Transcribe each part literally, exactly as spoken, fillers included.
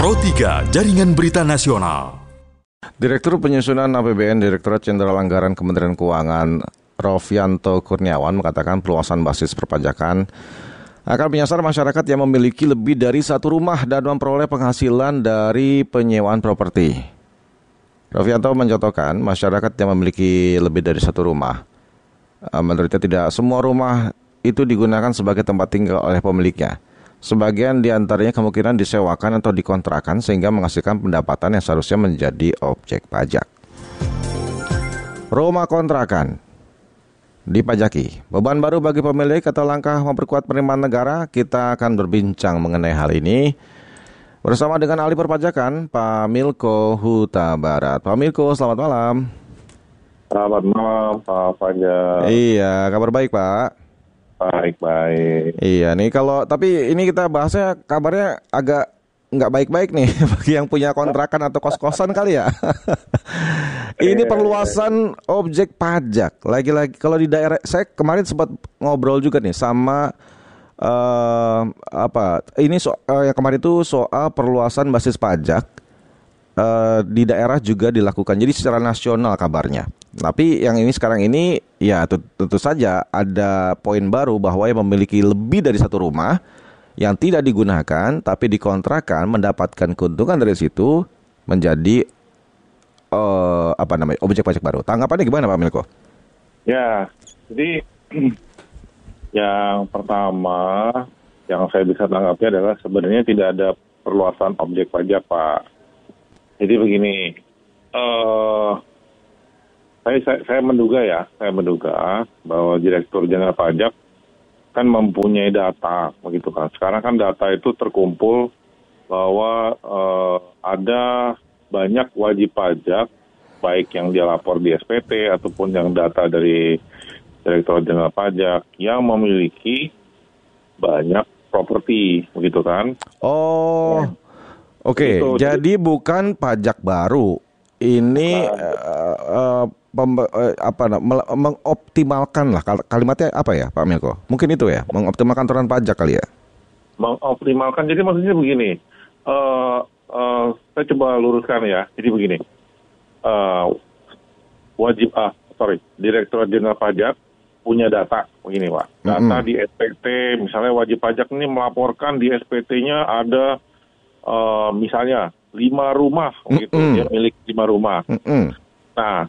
Pro tiga Jaringan Berita Nasional. Direktur Penyusunan A P B N Direktorat Jenderal Anggaran Kementerian Keuangan Rofianto Kurniawan mengatakan perluasan basis perpajakan akan menyasar masyarakat yang memiliki lebih dari satu rumah dan memperoleh penghasilan dari penyewaan properti. Rofianto mencontohkan masyarakat yang memiliki lebih dari satu rumah. Menurutnya tidak semua rumah itu digunakan sebagai tempat tinggal oleh pemiliknya. Sebagian di antaranya kemungkinan disewakan atau dikontrakkan sehingga menghasilkan pendapatan yang seharusnya menjadi objek pajak. Rumah kontrakan dipajaki. Beban baru bagi pemilik atau langkah memperkuat penerimaan negara? Kita akan berbincang mengenai hal ini bersama dengan ahli perpajakan Pak Milko Huta Barat. Pak Milko, selamat malam. Selamat malam Pak Fajar. Iya, kabar baik Pak. Baik-baik. Iya nih, kalau tapi ini kita bahasnya kabarnya agak nggak baik-baik nih bagi yang punya kontrakan atau kos-kosan kali ya. Ini perluasan objek pajak. Lagi-lagi kalau di daerah, saya kemarin sempat ngobrol juga nih sama uh, apa? Ini so, uh, yang kemarin itu soal perluasan basis pajak uh, di daerah juga dilakukan. Jadi secara nasional kabarnya. Tapi yang ini sekarang ini ya tentu saja ada poin baru bahwa yang memiliki lebih dari satu rumah yang tidak digunakan tapi dikontrakan mendapatkan keuntungan dari situ menjadi uh, apa namanya objek pajak baru. Tanggapannya gimana Pak Milko? Ya, jadi yang pertama yang saya bisa tanggapi adalah sebenarnya tidak ada perluasan objek pajak Pak. Jadi begini. Uh, Saya, saya, saya menduga ya, saya menduga bahwa Direktur Jenderal Pajak kan mempunyai data, begitu kan. Sekarang kan data itu terkumpul bahwa eh, ada banyak wajib pajak, baik yang dia lapor di S P T ataupun yang data dari Direktur Jenderal Pajak yang memiliki banyak properti, begitu kan. Oh, ya. Oke, okay. Jadi bukan pajak baru. Ini uh, uh, pem, uh, apa uh, mengoptimalkan lah kalimatnya apa ya Pak Milko? Mungkin itu ya, mengoptimalkan aturan pajak kali ya. Mengoptimalkan, jadi maksudnya begini. Uh, uh, saya coba luruskan ya. Jadi begini. Uh, wajib ah sorry, Direktorat Jenderal Pajak punya data begini Pak. Data mm-hmm. di S P T, misalnya wajib pajak ini melaporkan di S P T-nya ada uh, misalnya lima rumah, gitu, mm-hmm. dia milik lima rumah. Mm-hmm. Nah,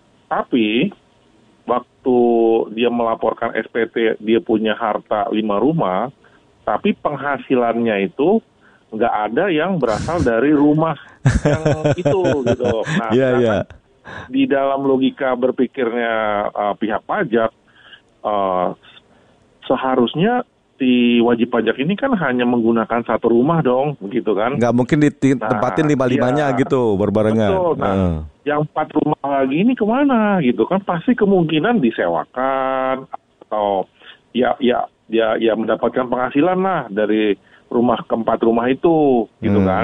tapi waktu dia melaporkan S P T, dia punya harta lima rumah, tapi penghasilannya itu nggak ada yang berasal dari rumah yang itu, gitu. Nah, yeah, yeah. Di dalam logika berpikirnya uh, pihak pajak, uh, seharusnya si wajib pajak ini kan hanya menggunakan satu rumah dong, begitu kan? Nggak mungkin ditempatin nah, lima-limanya ya, gitu, berbarengan. Betul, nah, uh. yang empat rumah lagi ini kemana gitu kan? Pasti kemungkinan disewakan, atau ya ya ya, ya mendapatkan penghasilan lah dari rumah keempat rumah itu, gitu hmm. kan?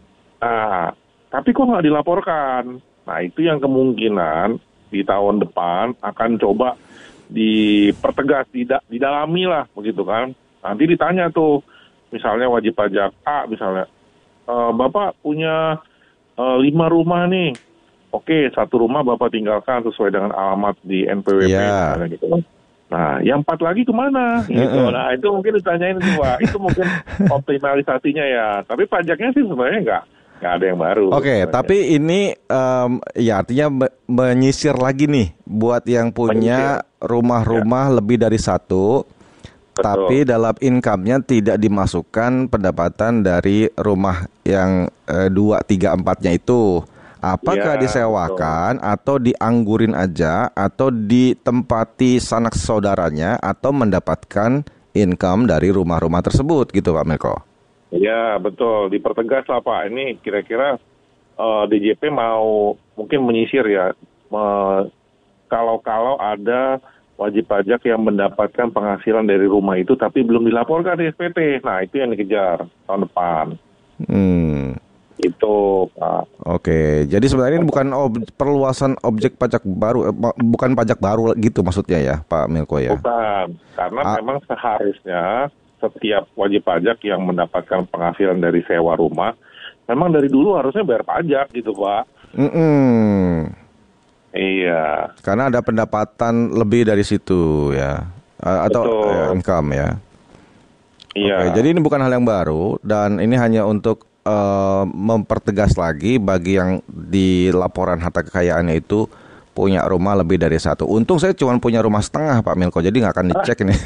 Nah, tapi kok nggak dilaporkan? Nah, itu yang kemungkinan di tahun depan akan coba dipertegas, tidak didalami lah, begitu kan. Nanti ditanya tuh, misalnya wajib pajak A misalnya, e, Bapak punya e, lima rumah nih, oke satu rumah Bapak tinggalkan sesuai dengan alamat di N P W P, yeah. misalnya gitu. Nah, yang empat lagi kemana? Gitu. Nah, itu mungkin ditanyain semua. Itu mungkin optimalisasinya ya. Tapi pajaknya sih sebenarnya nggak. Nggak ada yang baru. Oke, okay, tapi ini um, ya artinya me- menyisir lagi nih buat yang punya menyisir. rumah-rumah ya. lebih dari satu, betul. Tapi dalam income-nya tidak dimasukkan pendapatan dari rumah yang uh, dua, tiga, empatnya itu. Apakah ya, disewakan betul. atau dianggurin aja atau ditempati sanak saudaranya atau mendapatkan income dari rumah-rumah tersebut gitu Pak Milko? Ya betul, dipertegas lah Pak. Ini kira-kira uh, D J P mau mungkin menyisir ya, me, kalau-kalau ada wajib pajak yang mendapatkan penghasilan dari rumah itu tapi belum dilaporkan di S P T. Nah itu yang dikejar tahun depan. Hmm. Itu Pak. Oke, jadi sebenarnya ini bukan ob- perluasan objek pajak baru, bukan pajak baru gitu maksudnya ya Pak Milko ya? Bukan, karena A- memang seharusnya setiap wajib pajak yang mendapatkan penghasilan dari sewa rumah memang dari dulu harusnya bayar pajak gitu Pak. Mm-mm. Iya. Karena ada pendapatan lebih dari situ ya, A- atau Betul. ya, income ya. Iya. Oke, jadi ini bukan hal yang baru dan ini hanya untuk uh, mempertegas lagi bagi yang di laporan harta kekayaannya itu punya rumah lebih dari satu. Untung saya cuma punya rumah setengah Pak Milko, jadi nggak akan dicek ini.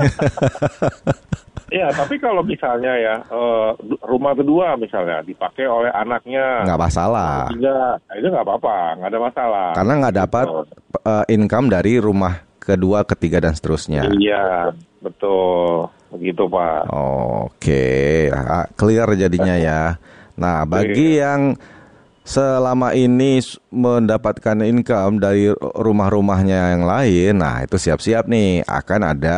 Iya, tapi kalau misalnya ya eh, rumah kedua misalnya dipakai oleh anaknya, Nggak masalah. Tiga, itu nggak apa-apa, nggak ada masalah. Karena nggak dapat uh, income dari rumah kedua, ketiga dan seterusnya. Iya, betul, begitu Pak. Oke, ah, clear jadinya ya. Nah, bagi yang selama ini s- mendapatkan income dari rumah-rumahnya yang lain, nah itu siap-siap nih akan ada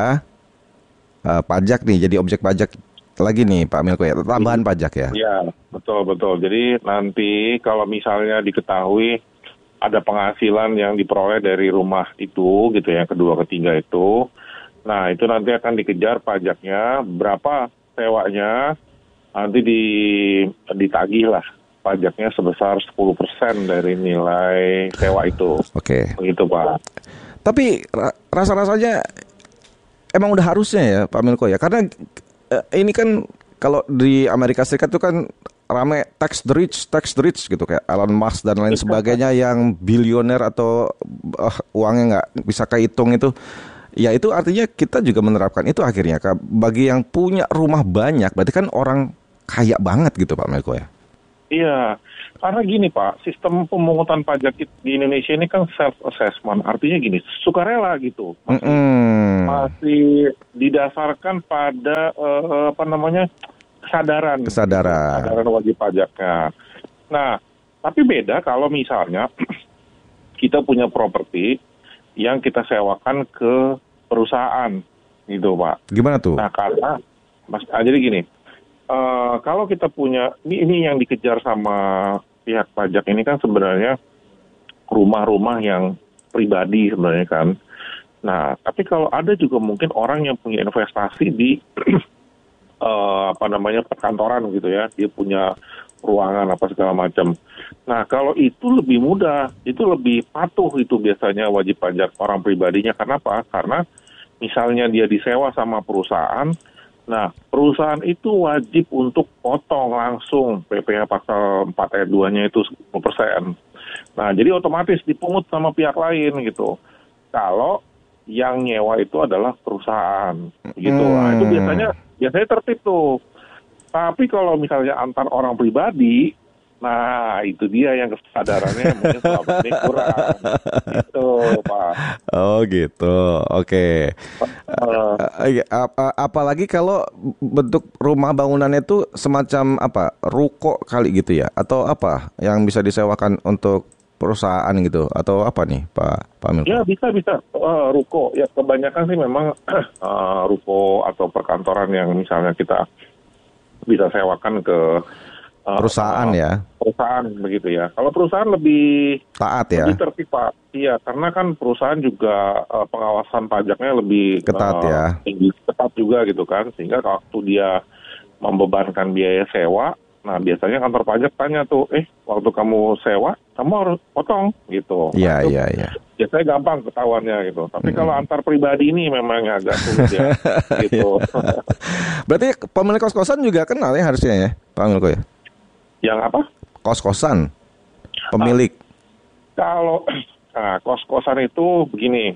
eh, pajak nih, jadi objek pajak lagi nih Pak Milko ya, tambahan pajak ya. Iya, betul betul. Jadi nanti kalau misalnya diketahui ada penghasilan yang diperoleh dari rumah itu, gitu ya, kedua ketiga itu, nah itu nanti akan dikejar pajaknya, berapa sewanya, nanti di ditagih lah pajaknya sebesar sepuluh persen dari nilai sewa itu. Oke. Begitu Pak. Tapi ra- rasa-rasanya emang udah harusnya ya Pak Milko ya, karena eh, ini kan kalau di Amerika Serikat itu kan rame tax the rich, tax the rich gitu kayak Elon Musk dan lain sebagainya yang bilioner atau eh, uangnya nggak bisa kehitung itu. Ya itu artinya kita juga menerapkan itu akhirnya Kak. Bagi yang punya rumah banyak berarti kan orang kaya banget gitu Pak Milko ya. Iya, karena gini Pak, sistem pemungutan pajak di Indonesia ini kan self-assessment, artinya gini, sukarela gitu. Masih, Mm-mm. masih didasarkan pada eh, apa namanya kesadaran, Kesadaran. kesadaran wajib pajaknya. Nah, tapi beda kalau misalnya kita punya properti yang kita sewakan ke perusahaan, gitu Pak. Gimana tuh? Nah, karena mas, ah, jadi gini. Uh, kalau kita punya ini ini yang dikejar sama pihak pajak ini kan sebenarnya rumah-rumah yang pribadi sebenarnya kan. Nah, tapi kalau ada juga mungkin orang yang punya investasi di uh, apa namanya perkantoran gitu ya, dia punya ruangan apa segala macam. Nah, kalau itu lebih mudah, itu lebih patuh itu biasanya wajib pajak orang pribadinya. Karena apa? Karena misalnya dia disewa sama perusahaan. Nah, perusahaan itu wajib untuk potong langsung P P H pasal empat ayat dua-nya itu sepuluh persen. Nah, jadi otomatis dipungut sama pihak lain gitu. Kalau yang nyewa itu adalah perusahaan gitu. Nah, itu biasanya biasanya tertib tuh. Tapi kalau misalnya antar orang pribadi, nah itu dia yang kesadarannya mungkin selama ini kurang. Gitu, Pak. Oh gitu, oke. Uh, Eh, ap- ap- apalagi kalau bentuk rumah bangunannya itu semacam apa, ruko kali gitu ya, atau apa yang bisa disewakan untuk perusahaan gitu, atau apa nih Pak Pak Milko? Ya bisa bisa uh, ruko ya kebanyakan sih memang uh, ruko atau perkantoran yang misalnya kita bisa sewakan ke uh, Perusahaan uh, ya, perusahaan begitu ya. Kalau perusahaan lebih taat ya, lebih tertib Pak. Iya karena kan perusahaan juga uh, pengawasan pajaknya lebih ketat uh, ya. tinggi ketat juga gitu kan sehingga waktu dia membebankan biaya sewa. Nah, biasanya kantor pajak tanya tuh, eh, waktu kamu sewa, kamu harus potong, gitu. Iya, nah, iya, iya. Biasanya gampang ketahuannya, gitu. Tapi hmm. kalau antar pribadi ini memang agak sulit ya, gitu. Berarti pemilik kos-kosan juga kenal ya harusnya ya, Pak Milko ya? Yang apa? Kos-kosan, pemilik. Nah, kalau nah, kos-kosan itu begini,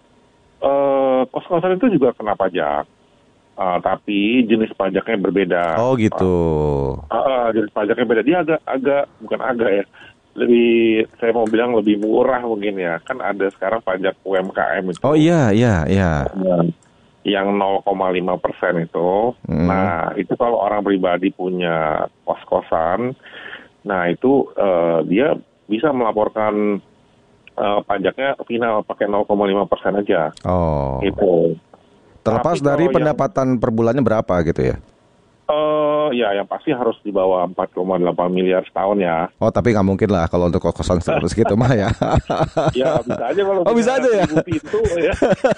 uh, kos-kosan itu juga kena pajak. Uh, tapi jenis pajaknya berbeda. Oh gitu. Uh, uh, jenis pajaknya beda. Dia agak, agak bukan agak ya. Lebih, saya mau bilang lebih murah mungkin ya. Kan ada sekarang pajak U M K M itu. Oh iya, iya, iya. Yang nol koma lima persen itu. Hmm. Nah, itu kalau orang pribadi punya kos-kosan, nah itu uh, dia bisa melaporkan uh, pajaknya final pakai nol koma lima persen aja. Oh. Itu. Terlepas Tapi dari yang, pendapatan per bulannya berapa gitu ya? Uh, Oh ya, yang pasti harus di bawah empat koma delapan miliar setahun ya. Oh tapi nggak mungkin lah kalau untuk kos-kosan segitu mah ya. Ya bisa aja kalau oh bisa aja ya. Pintu, ya.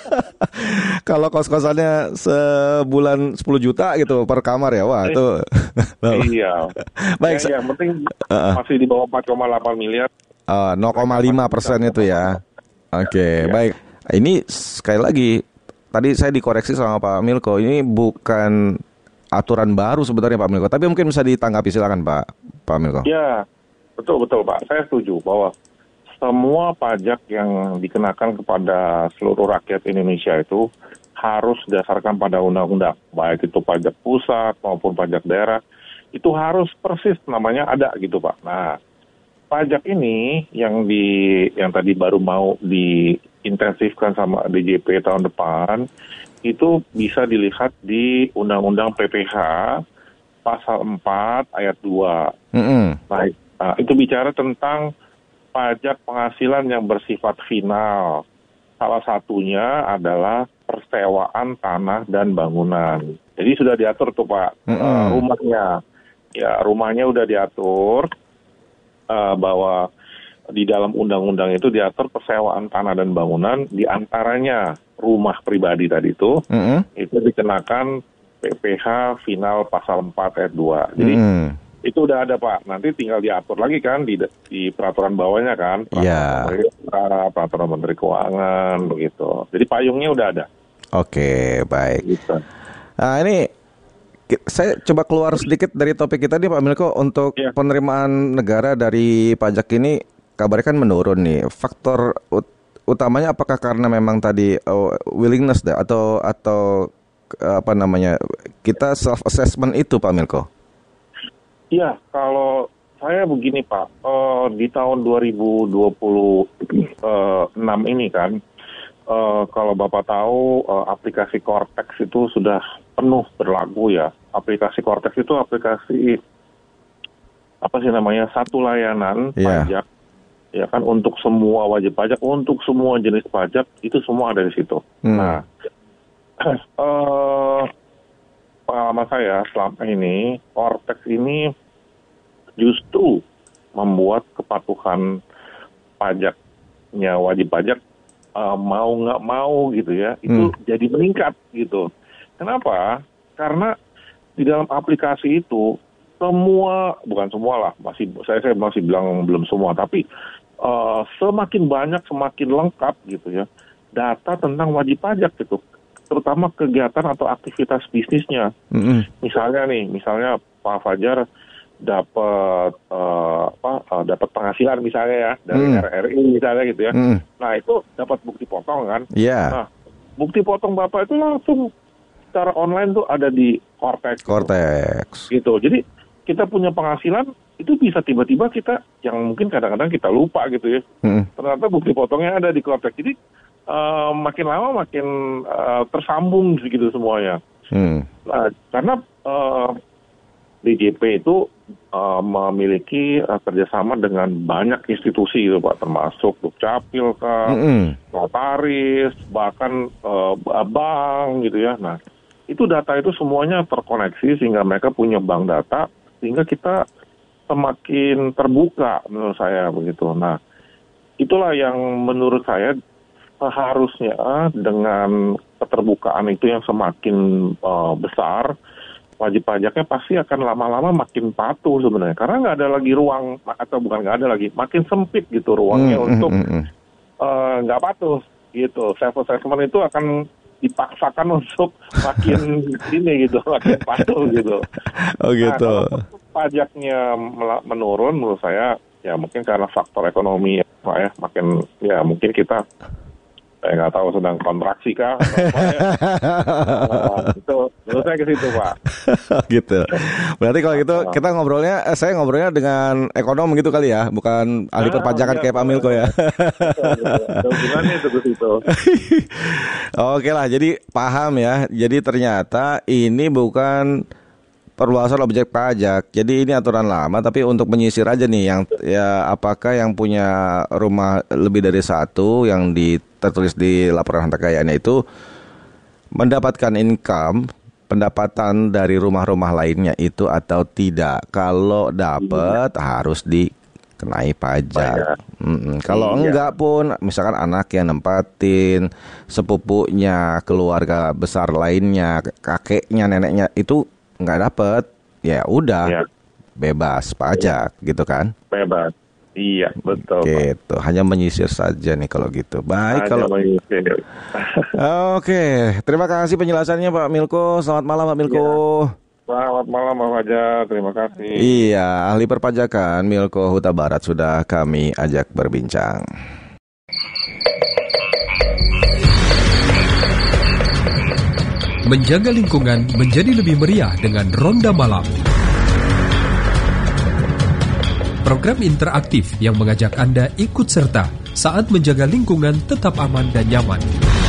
Kalau kos-kosannya sebulan sepuluh juta gitu per kamar ya, wah itu. Iya. Baik. Ya, yang penting uh, masih di bawah empat koma delapan miliar. Uh, nol koma lima persen itu ya. Oke, okay, ya. Baik. Ini sekali lagi tadi saya dikoreksi sama Pak Milko, ini bukan aturan baru sebenarnya Pak Milko, tapi mungkin bisa ditanggapi, silakan Pak Pak Milko. Ya, betul betul Pak. Saya setuju bahwa semua pajak yang dikenakan kepada seluruh rakyat Indonesia itu harus didasarkan pada undang-undang, baik itu pajak pusat maupun pajak daerah, itu harus persis namanya ada gitu Pak. Nah, pajak ini yang di yang tadi baru mau diintensifkan sama D J P tahun depan itu bisa dilihat di Undang-Undang P P H pasal empat ayat dua. Mm-hmm. Nah, uh, itu bicara tentang pajak penghasilan yang bersifat final. Salah satunya adalah persewaan tanah dan bangunan. Jadi sudah diatur tuh Pak, mm-hmm. uh, rumahnya. Ya, rumahnya udah diatur. Uh, bahwa di dalam undang-undang itu diatur persewaan tanah dan bangunan, diantaranya rumah pribadi tadi itu, mm-hmm. itu dikenakan P P H final pasal empat ayat dua. Jadi mm. itu udah ada Pak, nanti tinggal diatur lagi kan di, di peraturan bawahnya kan, peraturan, yeah. Menteri, peraturan Menteri Keuangan begitu. Jadi payungnya udah ada. Oke, baik. Gitu. Nah ini saya coba keluar sedikit dari topik kita nih Pak Milko. Untuk ya. Penerimaan negara dari pajak ini kabarnya kan menurun nih. Faktor ut- utamanya apakah karena memang tadi uh, willingness deh, atau atau uh, apa namanya, kita self assessment itu Pak Milko? Iya, kalau saya begini Pak, uh, di tahun dua ribu dua puluh enam ini kan, uh, kalau Bapak tahu uh, aplikasi Cortex itu sudah penuh berlaku ya. Aplikasi Cortex itu aplikasi apa sih namanya, satu layanan yeah. pajak ya kan, untuk semua wajib pajak, untuk semua jenis pajak itu semua ada di situ. Hmm. Nah, uh, pengalaman saya selama ini, Cortex ini justru membuat kepatuhan pajaknya wajib pajak uh, mau nggak mau gitu ya, itu hmm. jadi meningkat gitu. Kenapa? Karena di dalam aplikasi itu semua, bukan semua lah, masih saya saya masih bilang belum semua, tapi uh, semakin banyak semakin lengkap gitu ya data tentang wajib pajak gitu, terutama kegiatan atau aktivitas bisnisnya. Mm-hmm. Misalnya nih, misalnya Pak Fajar dapat uh, apa uh, dapat penghasilan misalnya ya dari mm. R R I misalnya gitu ya. Mm. Nah itu dapat bukti potong kan. Yeah. Nah bukti potong Bapak itu langsung secara online tuh ada di Cortex. Cortex. Gitu. Jadi kita punya penghasilan itu bisa tiba-tiba kita yang mungkin kadang-kadang kita lupa gitu ya. Hmm. Ternyata bukti potongnya ada di Cortex. Jadi uh, makin lama makin uh, tersambung gitu semuanya. Hmm. Nah, karena uh, D J P itu uh, memiliki uh, kerjasama dengan banyak institusi gitu Pak, termasuk Dukcapil, mm-hmm. notaris, bahkan uh, bank gitu ya. Nah itu data itu semuanya terkoneksi sehingga mereka punya bank data, sehingga kita semakin terbuka menurut saya begitu. Nah, itulah yang menurut saya seharusnya dengan keterbukaan itu yang semakin uh, besar, wajib pajaknya pasti akan lama-lama makin patuh sebenarnya. Karena nggak ada lagi ruang, atau bukan nggak ada lagi, makin sempit gitu ruangnya hmm, untuk nggak uh, patuh gitu. Self-assessment itu akan dipaksakan untuk makin ini gitu, makin patuh gitu. Oh gitu. Nah, pajaknya menurun menurut saya ya mungkin karena faktor ekonomi ya Pak ya, makin ya mungkin kita saya nggak tahu sedang kontraksi kah atau apa ya. Nah, itu menurut saya ke situ Pak. Gitu. Berarti kalau gitu kita ngobrolnya, eh, saya ngobrolnya dengan ekonom gitu kali ya, bukan ahli perpajakan nah, kayak Pak Milko ya. Hubungannya itu ke situ. Oke lah, jadi paham ya. Jadi ternyata ini bukan perluasan objek pajak. Jadi ini aturan lama, tapi untuk menyisir aja nih yang ya, apakah yang punya rumah lebih dari satu yang di tertulis di laporan harta kekayaannya itu mendapatkan income pendapatan dari rumah-rumah lainnya itu atau tidak. Kalau dapat harus dikenai pajak. Mm-mm. Kalau Iya. enggak pun, misalkan anak yang nempatin, sepupunya, keluarga besar lainnya, kakeknya, neneknya itu enggak dapat, ya udah Iya. bebas pajak gitu kan. Bebas. Iya, betul. Pak. Gitu, hanya menyisir saja nih kalau gitu. Baik Hanya kalau menyisir. Oke, terima kasih penjelasannya Pak Milko. Selamat malam Pak Milko. Selamat malam Pak Fajar, terima kasih. Iya, ahli perpajakan Milko Huta Barat sudah kami ajak berbincang. Menjaga lingkungan menjadi lebih meriah dengan Ronda Malam. Program interaktif yang mengajak Anda ikut serta saat menjaga lingkungan tetap aman dan nyaman.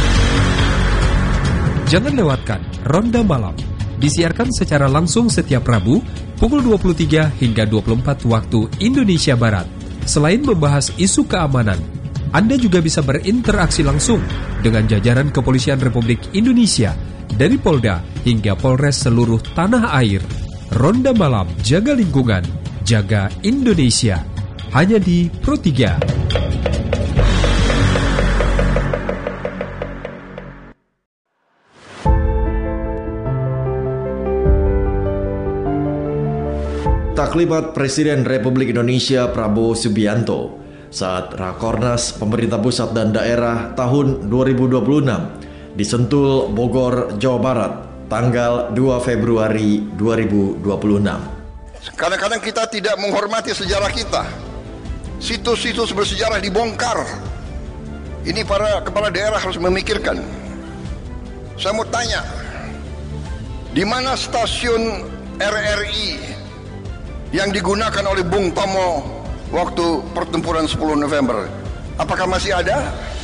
Jangan lewatkan Ronda Malam. Disiarkan secara langsung setiap Rabu pukul dua puluh tiga hingga dua puluh empat waktu Indonesia Barat. Selain membahas isu keamanan, Anda juga bisa berinteraksi langsung dengan jajaran Kepolisian Republik Indonesia dari Polda hingga Polres seluruh tanah air. Ronda Malam, jaga lingkungan, jaga Indonesia. Hanya di Pro tiga. Taklimat Presiden Republik Indonesia Prabowo Subianto saat Rakornas Pemerintah Pusat dan Daerah tahun dua ribu dua puluh enam di Sentul, Bogor, Jawa Barat, tanggal dua Februari dua ribu dua puluh enam. Kadang-kadang kita tidak menghormati sejarah kita. Situs-situs bersejarah dibongkar. Ini para kepala daerah harus memikirkan. Saya mau tanya, di mana stasiun R R I yang digunakan oleh Bung Tomo waktu pertempuran sepuluh November? Apakah masih ada?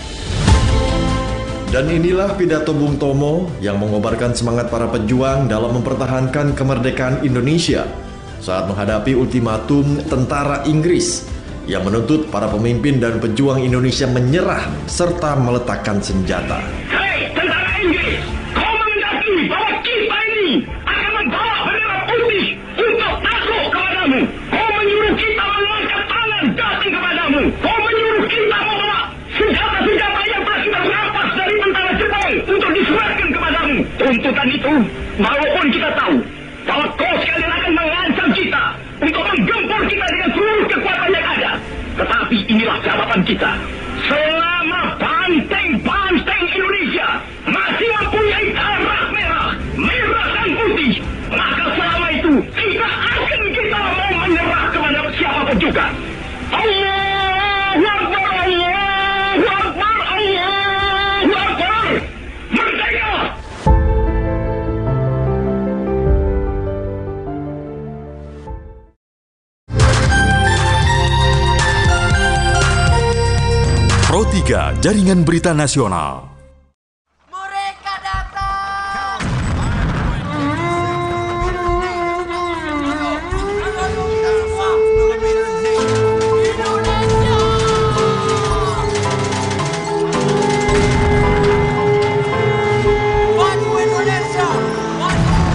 Dan inilah pidato Bung Tomo yang mengobarkan semangat para pejuang dalam mempertahankan kemerdekaan Indonesia saat menghadapi ultimatum tentara Inggris yang menuntut para pemimpin dan pejuang Indonesia menyerah serta meletakkan senjata. Hei, tentara Inggris, kau menghendaki bahwa kita ini akan membawa bendera putih untuk takut kepadamu. Kau menyuruh kita mengangkat tangan datang kepadamu. Kau menyuruh kita membawa senjata-senjata yang telah kita rampas dari tentara Jepang untuk diserahkan kepadamu. Tuntutan itu, walaupun kita tahu bahwa kau sekalian akan mengancam kita untuk menggempur kita dengan seluruh kekuatan yang ada. Tetapi inilah jawaban kita. Selama banteng-banteng Indonesia masih mempunyai darah merah, merah dan putih, maka selama itu tidak akan kita mau menyerah kepada siapapun juga. Allahu Akbar, Allahu Akbar, Allahu Akbar. Merdeka! Pro tiga Jaringan Berita Nasional.